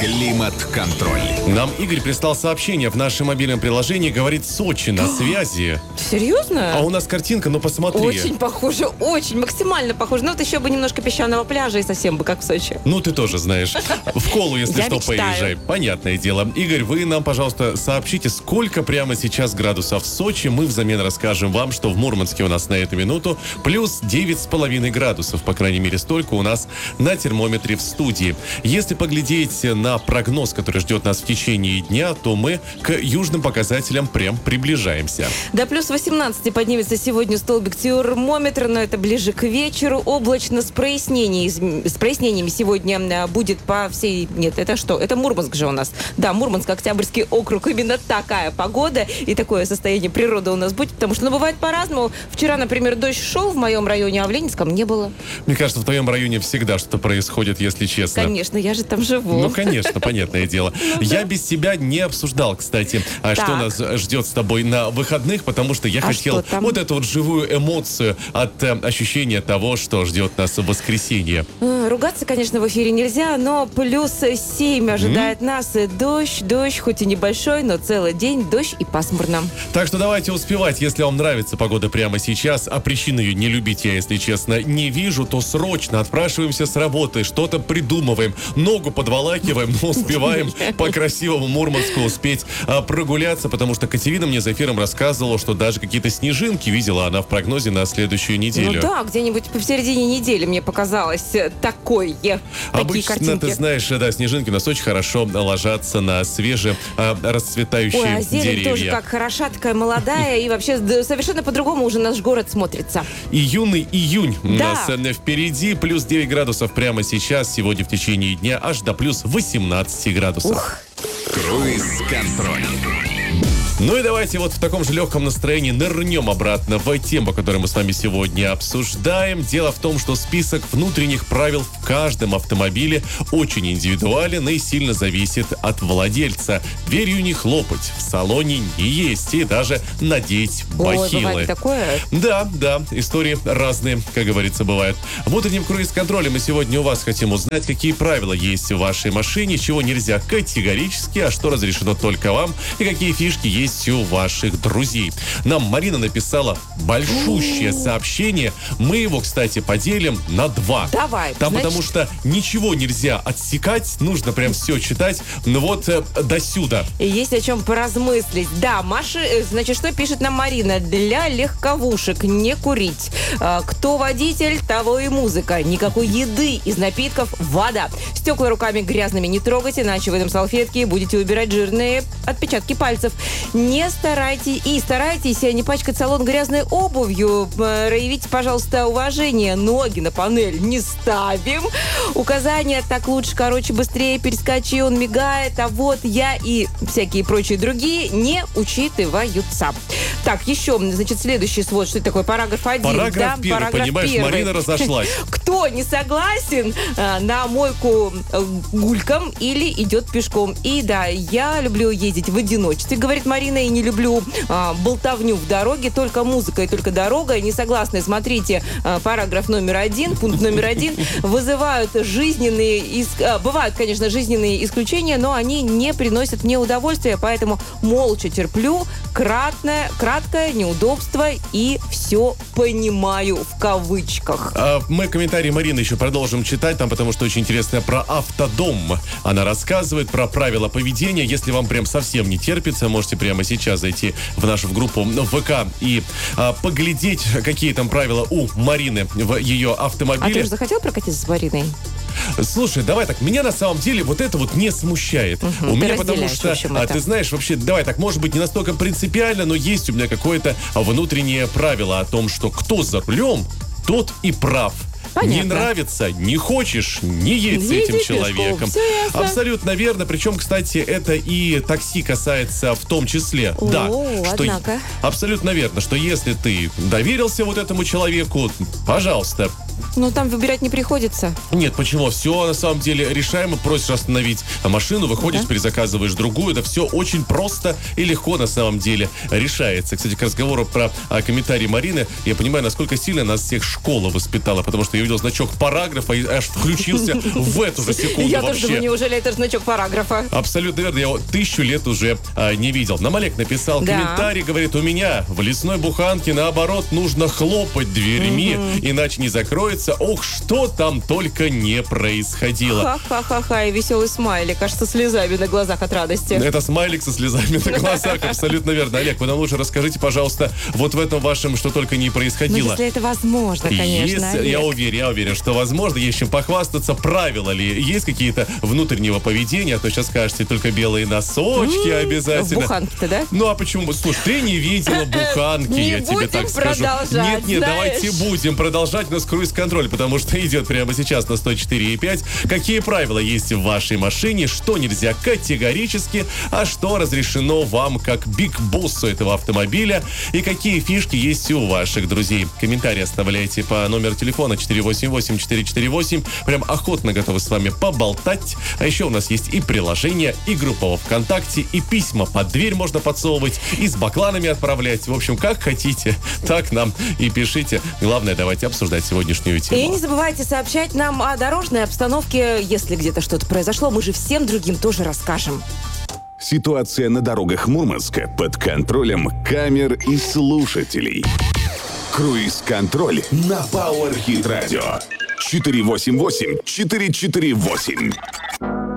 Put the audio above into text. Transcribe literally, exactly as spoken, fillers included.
Климат-контроль. Нам Игорь прислал сообщение в нашем мобильном приложении, говорит, Сочи на связи. Серьезно? А у нас картинка, ну посмотри. Очень похоже, очень, максимально похоже. Ну вот еще бы немножко песчаного пляжа и совсем бы как в Сочи. Ну ты тоже знаешь. В Колу, если Я что, мечтаю. поезжай. Понятное дело. Игорь, вы нам, пожалуйста, сообщите, сколько прямо сейчас градусов в Сочи. Мы взамен расскажем вам, что в Мурманске у нас на эту минуту плюс девять с половиной градусов. По крайней мере, столько у нас на термометре в студии. Если поглядеть на прогноз, который ждет нас в течение дня, то мы к южным показателям прям приближаемся. До плюс восемнадцати поднимется сегодня столбик термометра, но это ближе к вечеру. Облачно с, прояснениями, с прояснениями сегодня будет по всей... Нет, это что? Это Мурманск же у нас. Да, Мурманск, Октябрьский округ. Именно такая погода и такое состояние природы у нас будет, потому что, ну, бывает по-разному. Вчера, например, дождь шел в моем районе, а в Ленинском не было. Мне кажется, в твоем районе всегда что-то происходит, если честно. Конечно, я же там живу. Ну, конечно, понятное дело. Я без тебя не обсуждал, кстати, а что нас ждет с тобой на выходных, потому что я А хотел что там? вот эту вот живую эмоцию от э, ощущения того, что ждет нас в воскресенье. Э, Ругаться, конечно, в эфире нельзя, но плюс семь ожидает нас. И дождь, дождь, хоть и небольшой, но целый день дождь и пасмурно. Так что давайте успевать. Если вам нравится погода прямо сейчас, а причин ее не любить я, если честно, не вижу, то срочно отпрашиваемся с работы, что-то придумываем, ногу подволакиваем, но успеваем по красивому Мурманску успеть а, прогуляться, потому что Катерина мне за эфиром рассказывала, что даже какие-то снежинки видела она в прогнозе на следующую неделю. Ну да, где-нибудь в середине недели мне показалось э, такое. Такие Обычно, картинки. ты знаешь, да, снежинки у нас очень хорошо ложатся на свеже а, расцветающие Ой, а зелень деревья. тоже как хороша, такая молодая, и вообще д- совершенно по-другому уже наш город смотрится. Июнный июнь у Да. нас э, впереди. Плюс девять градусов прямо сейчас, сегодня в течение дня, аж до плюс восемнадцать градусов. Ух. Круиз-контроль. Ну и давайте вот в таком же легком настроении нырнем обратно в тему, которую мы с вами сегодня обсуждаем. Дело в том, что список внутренних правил в каждом автомобиле очень индивидуален и сильно зависит от владельца. Дверью не хлопать, в салоне не есть и даже надеть Ой, бахилы. бывает такое. Да, да, истории разные, как говорится, бывают. В утреннем круиз-контроле мы сегодня у вас хотим узнать, какие правила есть в вашей машине, чего нельзя категорически, а что разрешено только вам, и какие фишки есть у ваших друзей. Нам Марина написала большущее сообщение. Мы его, кстати, поделим на два. Давай. Там значит, потому что ничего нельзя отсекать, нужно прям все читать. Ну вот э, досюда. есть о чем поразмыслить. Да, Маша, э, значит, что пишет нам Марина? Для легковушек не курить. А, кто водитель, того и музыка. Никакой еды из напитков, вода. Стекла руками грязными не трогать, иначе в этом салфетке будете убирать жирные отпечатки пальцев. Не старайтесь и старайтесь не пачкать салон грязной обувью. Проявите, пожалуйста, уважение. Ноги на панель не ставим. Указания так лучше, короче, быстрее перескочи, он мигает. А вот я и всякие прочие другие не учитываются. Так, еще, значит, следующий свод, что это такое? Параграф один. Параграф да? первый, Параграф понимаешь, первый. Марина разошлась. Кто не согласен, а, на мойку э, гулькам или идет пешком. И да, я люблю ездить в одиночестве, говорит Марина, и не люблю а, болтовню в дороге, только музыка и только дорога. Не согласны, смотрите, а, параграф номер один, пункт номер один. Вызывают жизненные, иск... а, бывают, конечно, жизненные исключения, но они не приносят мне удовольствия, поэтому молча терплю, кратное, краткое неудобство и все понимаю в кавычках. А, мы комментарии Марины еще продолжим читать, там, потому что очень интересно про автодом. Она рассказывает про правила поведения. Если вам прям совсем не терпится, можете прямо сейчас зайти в нашу группу в ВК и а, поглядеть, какие там правила у Марины в ее А ты автомобиле. уже захотел прокатиться с Мариной? Слушай, давай так, меня на самом деле вот это вот не смущает. Угу, у ты меня потому разделяешь, что, в общем, а, это. ты знаешь, вообще, давай так, может быть, не настолько принципиально, но есть у меня какое-то внутреннее правило о том, что кто за рулем, тот и прав. Понятно. Не нравится, не хочешь, не едь с Не этим иди пешком, человеком. всё ясно. Абсолютно верно. Причем, кстати, это и такси касается в том числе. О, да, однако. абсолютно верно, что если ты доверился вот этому человеку, пожалуйста, Ну, там выбирать не приходится. Нет, почему? Все на самом деле решаемо. Просишь остановить машину, выходишь, Да. перезаказываешь другую. Да все очень просто и легко на самом деле решается. Кстати, к разговору про а, комментарии Марины, я понимаю, насколько сильно нас всех школа воспитала, потому что я увидел значок параграфа и аж включился в эту же секунду Я тоже вообще. думаю, неужели это значок параграфа? Абсолютно верно, я его тысячу лет уже а, не видел. Нам Олег написал Да. комментарий, говорит, у меня в лесной буханке наоборот нужно хлопать дверьми, иначе не закроется. Ох, что там только не происходило. Ха-ха-ха-ха, и веселый смайлик, аж со слезами на глазах от радости. Это смайлик со слезами на глазах, абсолютно верно. Олег, вы нам лучше расскажите, пожалуйста, вот в этом вашем, что только не Ну, происходило. если это возможно, конечно, Есть, я Олег. уверен, я уверен, что возможно, есть чем похвастаться. Правила ли есть какие-то внутреннего поведения? А то сейчас скажете, только белые носочки обязательно. В буханке-то, да? Ну, а почему? Слушай, ты не видела буханки, Не я тебе будем так скажу. продолжать, Нет, нет, знаешь. давайте будем продолжать. У нас круиз-контроль, потому что идет прямо сейчас на сто четыре и пять. Какие правила есть в вашей машине, что нельзя категорически, а что разрешено вам как биг-боссу этого автомобиля, и какие фишки есть у ваших друзей. Комментарии оставляйте по номеру телефона четыре восемь восемь четыре четыре восемь. Прям охотно готовы с вами поболтать. А еще у нас есть и приложение, и группа во ВКонтакте, и письма под дверь можно подсовывать, и с бакланами отправлять. В общем, как хотите, так нам и пишите. Главное, давайте обсуждать сегодняшнюю тему. И не забывайте сообщать нам о дорожной обстановке. Если где-то что-то произошло, мы же всем другим тоже расскажем. Ситуация на дорогах Мурманска под контролем камер и слушателей. Круиз-контроль на Power Hit Radio. четыре восемь восемь четыре четыре восемь.